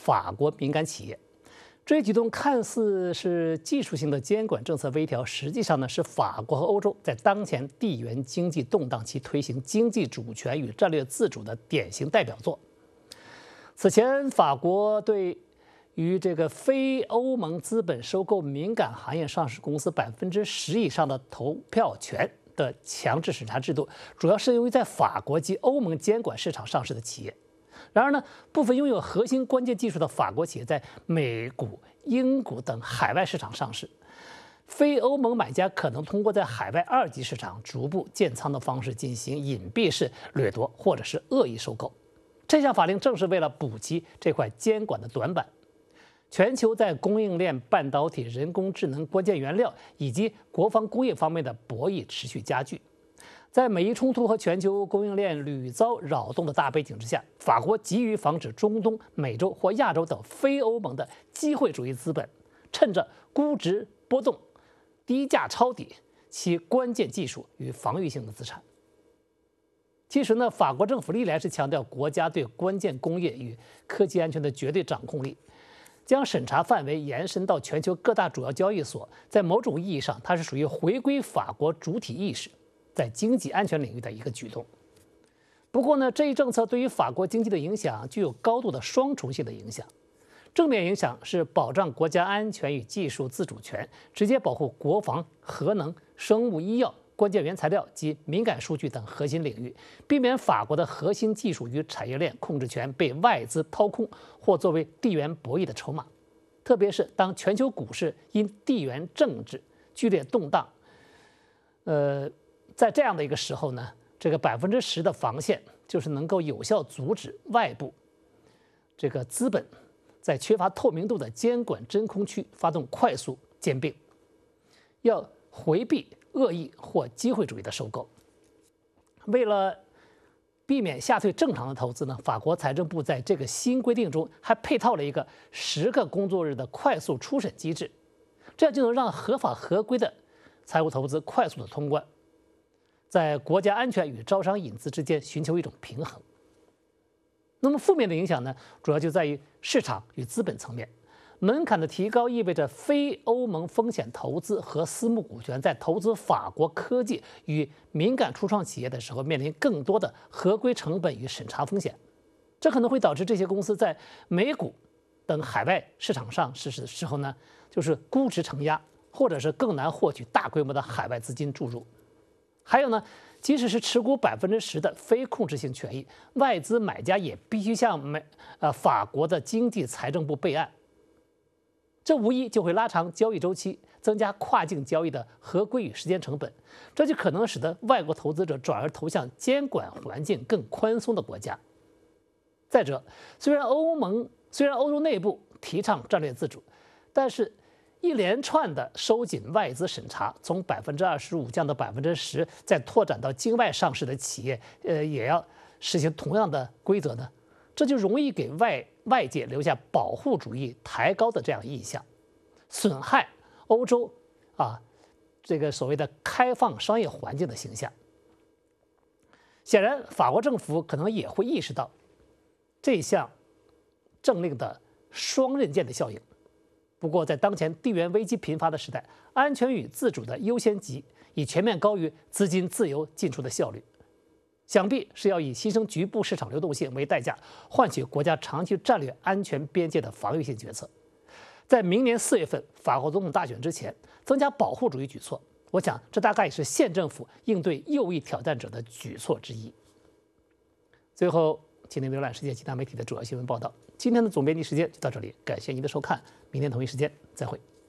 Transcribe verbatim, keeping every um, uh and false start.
法国敏感企业。这一举动看似是技术性的监管政策微调，实际上呢是法国和欧洲在当前地缘经济动荡期推行经济主权与战略自主的典型代表作。此前，法国对于这个非欧盟资本收购敏感行业上市公司百分之十以上的投票权的强制审查制度，主要适用于在法国及欧盟监管市场上市的企业。然而呢，部分拥有核心关键技术的法国企业在美股、英股等海外市场上市，非欧盟买家可能通过在海外二级市场逐步建仓的方式进行隐蔽式掠夺或者是恶意收购。这项法令正是为了补齐这块监管的短板。全球在供应链、半导体、人工智能、关键原料以及国防工业方面的博弈持续加剧。在美伊冲突和全球供应链屡遭扰动的大背景之下，法国急于防止中东、美洲或亚洲等非欧盟的机会主义资本趁着估值波动、低价抄底其关键技术与防御性的资产。其实呢，法国政府历来是强调国家对关键工业与科技安全的绝对掌控力，将审查范围延伸到全球各大主要交易所，在某种意义上，它是属于回归法国主体意识在经济安全领域的一个举动。不过呢，这一政策对于法国经济的影响具有高度的双重性的影响。正面影响是保障国家安全与技术自主权，直接保护国防、核能、生物医药、关键原材料及敏感数据等核心领域，避免法国的核心技术与产业链控制权被外资掏空或作为地缘博弈的筹码。特别是当全球股市因地缘政治剧烈动荡，呃。在这样的一个时候呢，这个百分之十的防线就是能够有效阻止外部这个资本在缺乏透明度的监管真空区发动快速兼并，要回避恶意或机会主义的收购。为了避免吓退正常的投资呢，法国财政部在这个新规定中还配套了一个十个工作日的快速初审机制，这样就能让合法合规的财务投资快速的通关。在国家安全与招商引资之间寻求一种平衡。那么负面的影响呢，主要就在于市场与资本层面。门槛的提高意味着非欧盟风险投资和私募股权在投资法国科技与敏感初创企业的时候，面临更多的合规成本与审查风险。这可能会导致这些公司在美股等海外市场上市的时候呢，就是估值承压，或者是更难获取大规模的海外资金注入。还有呢，即使是持股百分之十的非控制性权益，外资买家也必须向美呃法国的经济财政部备案。这无疑就会拉长交易周期，增加跨境交易的合规与时间成本，这就可能使得外国投资者转而投向监管环境更宽松的国家。再者，虽然欧盟虽然欧洲内部提倡战略自主，但是一连串的收紧外资审查，从百分之二十五降到百分之十，再拓展到境外上市的企业，呃，也要实行同样的规则呢，这就容易给外外界留下保护主义抬高的这样印象，损害欧洲啊这个所谓的开放商业环境的形象。显然，法国政府可能也会意识到这项政令的双刃剑的效应。不过，在当前地缘危机频发的时代，安全与自主的优先级已全面高于资金自由进出的效率，想必是要以牺牲局部市场流动性为代价，换取国家长期战略安全边界的防御性决策。在明年四月份法国总统大选之前，增加保护主义举措，我想这大概也是现政府应对右翼挑战者的举措之一。最后，请您浏览世界其他媒体的主要新闻报道。今天的总编辑时间就到这里，感谢您的收看，明天同一时间再会。